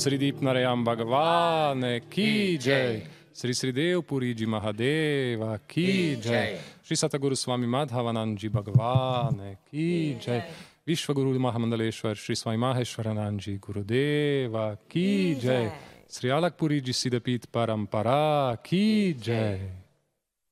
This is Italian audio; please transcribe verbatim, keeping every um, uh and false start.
Sri Deep Narayam Bhagavane Ki Jai, Sri Sri Dev Puri Ji Mahadeva Ki Jai, Sri Satguru Swami Madhavanand Ji Bhagavane Ki Jai, Vishwaguru Mahamandaleshwar Sri Swami Maheshwaranand Ji Gurudeva Ki Jai, Sri Alakpuri Ji Siddhapith Parampara Ki Jai.